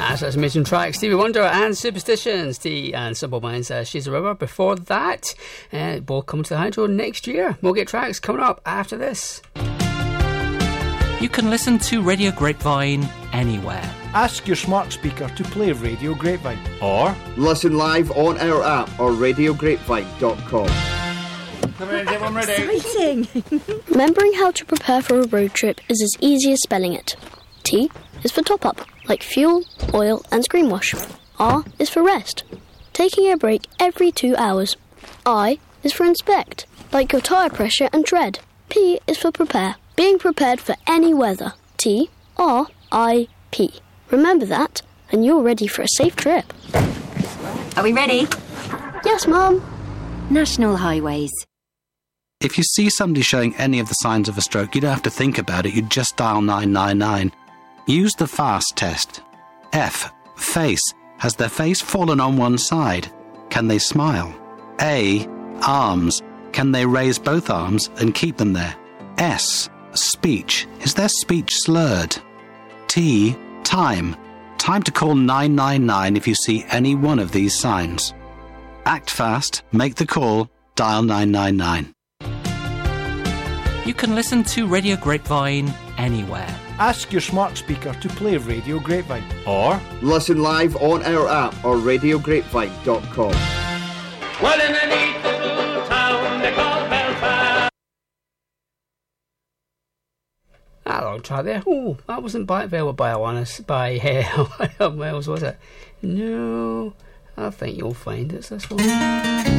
That's amazing track. Stevie Wonder and Superstitions, T and Simple Minds, She's a River. Before that, we'll come to the Hydro next year. We'll get tracks coming up after this. You can listen to Radio Grapevine anywhere. Ask your smart speaker to play Radio Grapevine. Or listen live on our app or radiograpevine.com. I'm ready. Exciting! Remembering how to prepare for a road trip is as easy as spelling it. T is for top up, like fuel, oil and screen wash. R is for rest, taking a break every 2 hours. I is for inspect, like your tyre pressure and tread. P is for prepare, being prepared for any weather. T, R, I, P. Remember that, and you're ready for a safe trip. Are we ready? Yes, Mum. National Highways. If you see somebody showing any of the signs of a stroke, you don't have to think about it, you just dial 999. Use the FAST test. F, face. Has their face fallen on one side? Can they smile? A, arms. Can they raise both arms and keep them there? S, speech. Is their speech slurred? T, time. Time to call 999 if you see any one of these signs. Act fast, make the call, dial 999. you can listen to Radio Grapevine anywhere. Ask your smart speaker to play Radio Grapevine. Or listen live on our app or radiograpevine.com. Well, in a neat little town they call Belfast. A long try there. Oh, that wasn't available by Alanis, by Wales, was it? No, I think you'll find it's this one.